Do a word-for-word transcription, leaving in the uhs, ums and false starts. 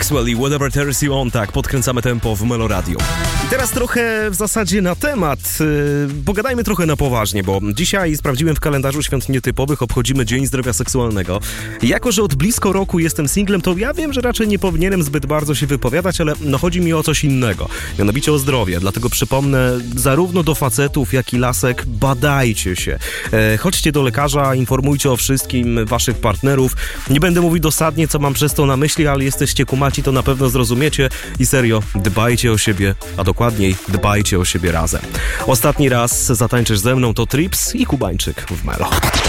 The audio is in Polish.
Maxwell i Whatever Turns You On, tak, podkręcamy tempo w Melo Radio. I teraz trochę w zasadzie na temat, yy, pogadajmy trochę na poważnie, bo dzisiaj sprawdziłem w kalendarzu świąt nietypowych, obchodzimy Dzień Zdrowia Seksualnego. I jako, że od blisko roku jestem singlem, to ja wiem, że raczej nie powinienem zbyt bardzo się wypowiadać, ale no chodzi mi o coś innego, mianowicie o zdrowie, dlatego przypomnę zarówno do facetów, jak i lasek, badajcie się. E, chodźcie do lekarza, informujcie o wszystkim waszych partnerów. Nie będę mówił dosadnie, co mam przez to na myśli, ale jesteście kumaci, to na pewno zrozumiecie i serio, dbajcie o siebie, a dokładniej dbajcie o siebie razem. Ostatni raz zatańczysz ze mną to Trips i Kubańczyk w Melo.